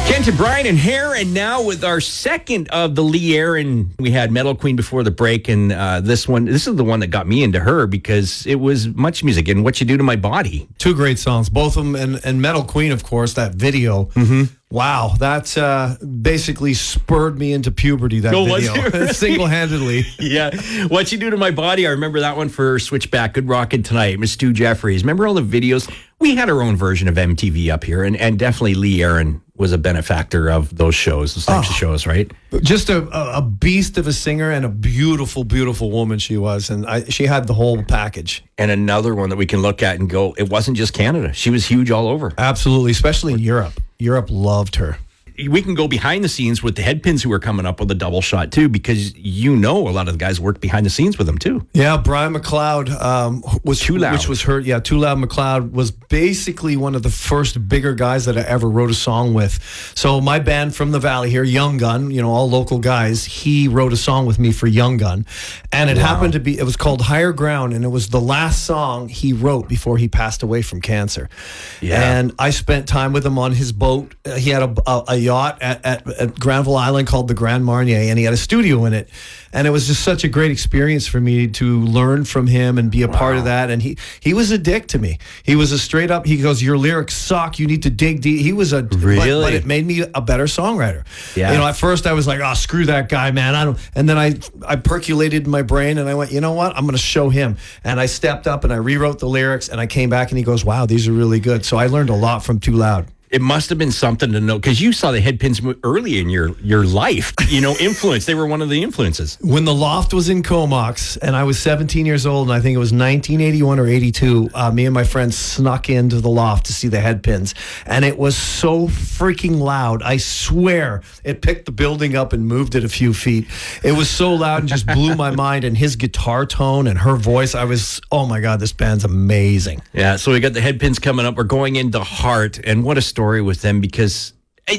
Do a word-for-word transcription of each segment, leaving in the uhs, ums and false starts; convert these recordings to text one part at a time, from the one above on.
Kent and Brian and Hare, and now with our second of the Lee Aaron. We had Metal Queen before the break, and uh, this one, this is the one that got me into her because it was Much Music and What You Do to My Body. Two great songs, both of them, and, and Metal Queen, of course, that video. Mm-hmm. Wow, that uh, basically spurred me into puberty, that Oh, video, was it? single-handedly. Yeah. What You Do to My Body, I remember that one for Switchback, Good Rockin' Tonight, Miss Stu Jeffries. Remember all the videos? We had our own version of M T V up here, and, and definitely Lee Aaron was a benefactor of those shows, those types Oh. of shows, right? Just a, a beast of a singer and a beautiful, beautiful woman she was, and I, she had the whole package. And another one that we can look at and go, it wasn't just Canada. She was huge all over. Absolutely, especially in Europe. Europe loved her. We can go behind the scenes with the Headpins who are coming up with a double shot too, because you know a lot of the guys worked behind the scenes with them too. Yeah, Brian McLeod um, was Too Loud. which was her. Yeah, Too Loud McLeod was basically one of the first bigger guys that I ever wrote a song with. So my band from the Valley here, Young Gun, you know, all local guys. He wrote a song with me for Young Gun, and it Wow. happened to be it was called Higher Ground, and it was the last song he wrote before he passed away from cancer. Yeah. And I spent time with him on his boat. Uh, he had a, a, a yacht at, at, at Granville Island called the Grand Marnier, and he had a studio in it. And it was just such a great experience for me to learn from him and be a wow. part of that. And he, he was a dick to me. He was a straight up, he goes, your lyrics suck. You need to dig deep. He was a, really? but, but it made me a better songwriter. Yeah. You know, at first I was like, oh, screw that guy, man. I don't. And then I, I percolated in my brain and I went, you know what? I'm going to show him. And I stepped up and I rewrote the lyrics and I came back and he goes, wow, these are really good. So I learned a lot from Too Loud. It must have been something to know, because you saw the Headpins mo- early in your, your life, you know, influence. They were one of the influences. When the Loft was in Comox and I was seventeen years old, and I think it was nineteen eighty-one or eighty-two, uh, me and my friends snuck into the Loft to see the Headpins. And it was so freaking loud. I swear it picked the building up and moved it a few feet. It was so loud and just blew my mind. And his guitar tone and her voice, I was, oh my God, this band's amazing. Yeah, so we got the Headpins coming up. We're going into Heart, and what a story with them, because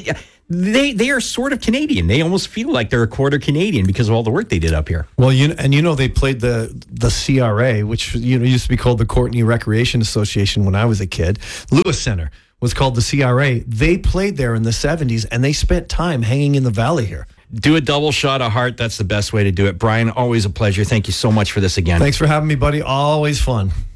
they they are sort of Canadian. They almost feel like they're a quarter Canadian because of all the work they did up here. Well, you and you know they played the the C R A, which you know used to be called the Courtenay Recreation Association when I was a kid. Lewis Center was called the C R A. They played there in the seventies, and they spent time hanging in the valley here. Do a double shot of Heart. That's the best way to do it. Brian, always a pleasure. Thank you so much for this again. Thanks for having me, buddy. Always fun.